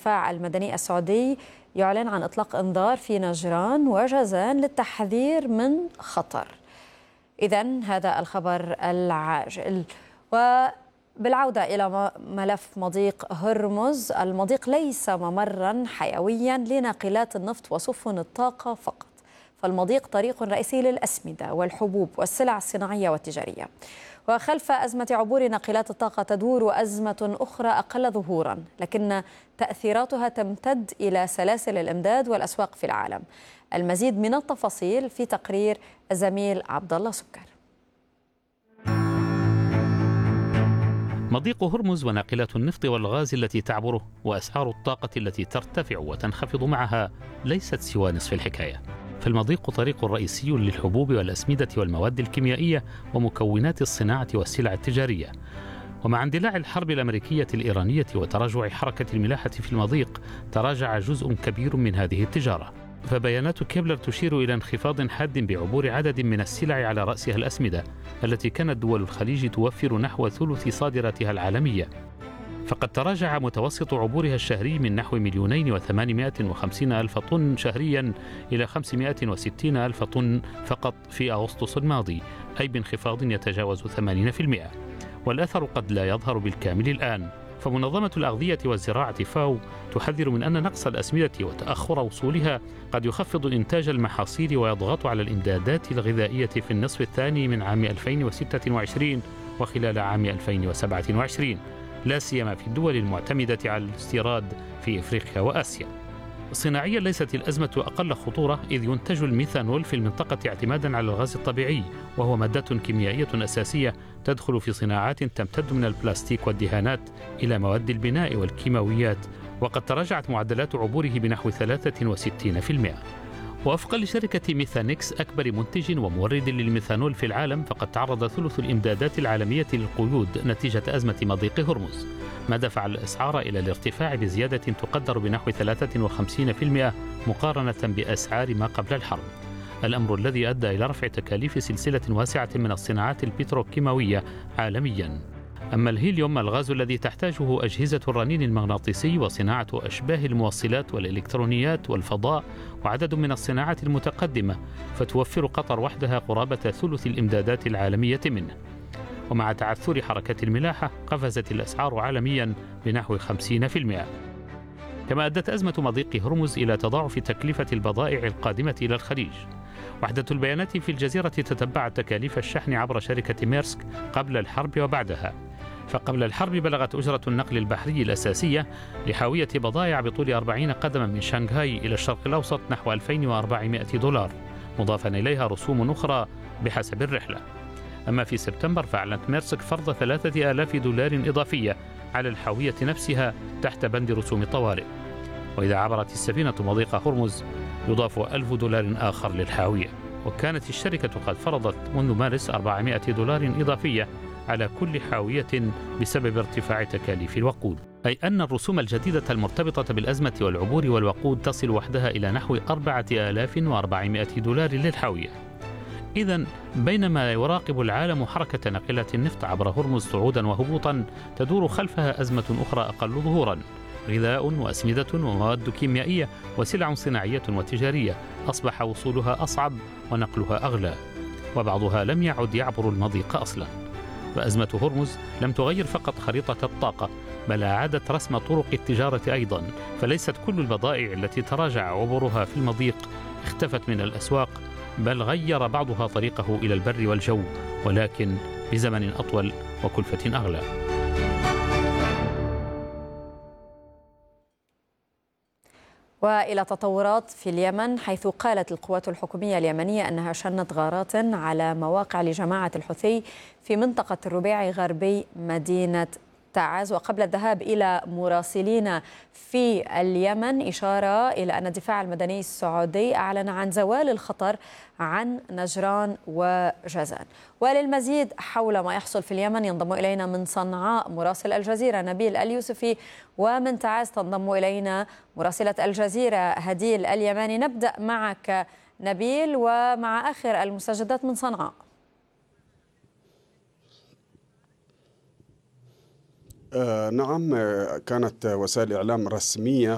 الدفاع المدني السعودي يعلن عن إطلاق إنذار في نجران وجازان للتحذير من خطر. إذن هذا الخبر العاجل. وبالعودة إلى ملف مضيق هرمز، المضيق ليس ممرا حيويا لناقلات النفط وسفن الطاقة فقط، فالمضيق طريق رئيسي للأسمدة والحبوب والسلع الصناعية والتجارية. وخلف أزمة عبور ناقلات الطاقة تدور أزمة أخرى أقل ظهورا، لكن تأثيراتها تمتد إلى سلاسل الإمداد والأسواق في العالم. المزيد من التفاصيل في تقرير الزميل عبد الله سكر. مضيق هرمز وناقلات النفط والغاز التي تعبره وأسعار الطاقة التي ترتفع وتنخفض معها ليست سوى نصف الحكاية. فالمضيق طريق رئيسي للحبوب والأسمدة والمواد الكيميائية ومكونات الصناعة والسلع التجارية. ومع اندلاع الحرب الأمريكية الإيرانية وتراجع حركة الملاحة في المضيق، تراجع جزء كبير من هذه التجارة. فبيانات كيبلر تشير إلى انخفاض حاد بعبور عدد من السلع على رأسها الأسمدة التي كانت دول الخليج توفر نحو ثلث صادراتها العالمية. فقد تراجع متوسط عبورها الشهري من نحو 2,850,000 طن شهريا إلى 560,000 طن فقط في أغسطس الماضي، أي بانخفاض يتجاوز 80%. والأثر قد لا يظهر بالكامل الآن. فمنظمة الأغذية والزراعة فاو تحذر من أن نقص الأسمدة وتأخر وصولها قد يخفض إنتاج المحاصيل ويضغط على الإمدادات الغذائية في النصف الثاني من عام 2026 وخلال عام 2027، لا سيما في الدول المعتمدة على الاستيراد في إفريقيا وآسيا. صناعيا ليست الأزمة أقل خطورة، إذ ينتج الميثانول في المنطقة اعتمادا على الغاز الطبيعي، وهو مادة كيميائية أساسية تدخل في صناعات تمتد من البلاستيك والدهانات إلى مواد البناء والكيماويات، وقد تراجعت معدلات عبوره بنحو 63%. ووفقا لشركة ميثانكس أكبر منتج ومورد للميثانول في العالم، فقد تعرض ثلث الإمدادات العالمية للقيود نتيجة أزمة مضيق هرمز، ما دفع الأسعار إلى الارتفاع بزيادة تقدر بنحو 53% مقارنة بأسعار ما قبل الحرب، الأمر الذي أدى إلى رفع تكاليف سلسلة واسعة من الصناعات البتروكيماوية عالميا. أما الهيليوم، الغاز الذي تحتاجه أجهزة الرنين المغناطيسي وصناعة أشباه الموصلات والإلكترونيات والفضاء وعدد من الصناعات المتقدمة، فتوفر قطر وحدها قرابة ثلث الإمدادات العالمية منه. ومع تعثر حركة الملاحة قفزت الأسعار عالميا بنحو 50%. كما أدت أزمة مضيق هرمز إلى تضاعف تكلفة البضائع القادمة إلى الخليج. وحدة البيانات في الجزيرة تتبع تكاليف الشحن عبر شركة ميرسك قبل الحرب وبعدها. فقبل الحرب بلغت أجرة النقل البحري الأساسية لحاوية بضائع بطول 40 قدما من شنغهاي إلى الشرق الأوسط نحو $2,400، مضافا إليها رسوم أخرى بحسب الرحلة. أما في سبتمبر فأعلنت ميرسك فرض $3,000 إضافية على الحاوية نفسها تحت بند رسوم الطوارئ. وإذا عبرت السفينة مضيق هرمز يضاف $1,000 آخر للحاوية. وكانت الشركة قد فرضت منذ مارس $400 إضافية على كل حاوية بسبب ارتفاع تكاليف الوقود، أي أن الرسوم الجديدة المرتبطة بالأزمة والعبور والوقود تصل وحدها إلى نحو $4,400 للحاوية. إذن بينما يراقب العالم حركة ناقلات النفط عبر هرمز صعودا وهبوطا، تدور خلفها أزمة أخرى أقل ظهورا: غذاء وأسمدة ومواد كيميائية وسلع صناعية وتجارية أصبح وصولها أصعب ونقلها أغلى، وبعضها لم يعد يعبر المضيق أصلا. فأزمة هرمز لم تغير فقط خريطة الطاقة، بل أعادت رسم طرق التجارة أيضا، فليست كل البضائع التي تراجع عبورها في المضيق اختفت من الأسواق، بل غير بعضها طريقه إلى البر والجو، ولكن بزمن أطول وكلفة أغلى. وإلى تطورات في اليمن، حيث قالت القوات الحكومية اليمنية أنها شنت غارات على مواقع لجماعة الحوثي في منطقة الربيع غربي مدينة تعز. وقبل الذهاب إلى مراسلين في اليمن، إشارة إلى أن الدفاع المدني السعودي أعلن عن زوال الخطر عن نجران وجازان. وللمزيد حول ما يحصل في اليمن ينضم إلينا من صنعاء مراسل الجزيرة نبيل اليوسفي، ومن تعز تنضم إلينا مراسلة الجزيرة هديل اليماني. نبدأ معك نبيل ومع آخر المستجدات من صنعاء. نعم، كانت وسائل إعلام رسمية